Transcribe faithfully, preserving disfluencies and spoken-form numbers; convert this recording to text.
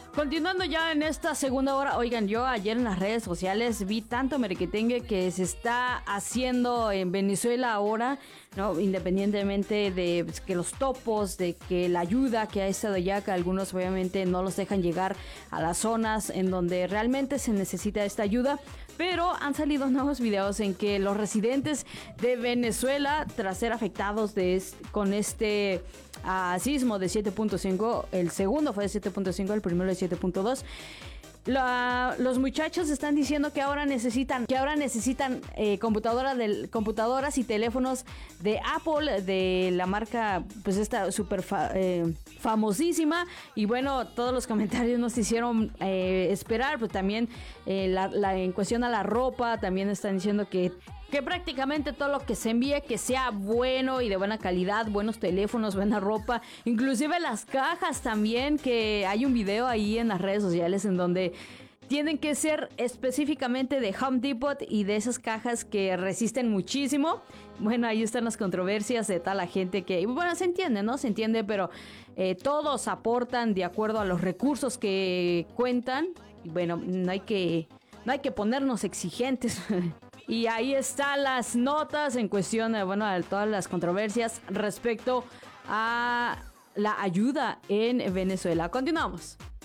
Continuando ya en esta segunda hora, oigan, yo ayer en las redes sociales vi tanto merequetengue que se está haciendo en Venezuela ahora, ¿no? Independientemente de pues, que los topos, de que la ayuda que ha estado allá, que algunos obviamente no los dejan llegar a las zonas en donde realmente se necesita esta ayuda, pero han salido nuevos videos en que los residentes de Venezuela, tras ser afectados de este, con este uh, sismo de siete punto cinco, el segundo fue de siete punto cinco, el primero de siete punto dos. La, los muchachos están diciendo que ahora necesitan que ahora necesitan eh, computadora del, computadoras y teléfonos de Apple, de la marca pues esta super fa, eh, famosísima, y bueno, todos los comentarios nos hicieron eh, esperar, pues también eh, la, la, en cuestión a la ropa también están diciendo que que prácticamente todo lo que se envíe que sea bueno y de buena calidad, buenos teléfonos, buena ropa, inclusive las cajas también, que hay un video ahí en las redes sociales en donde tienen que ser específicamente de Home Depot y de esas cajas que resisten muchísimo. Bueno, ahí están las controversias de tal la gente que, bueno, se entiende, ¿no? Se entiende, pero eh, todos aportan de acuerdo a los recursos que cuentan. Y bueno, no hay que, no hay que ponernos exigentes. Y ahí están las notas en cuestión de, bueno, de todas las controversias respecto a la ayuda en Venezuela. Continuamos.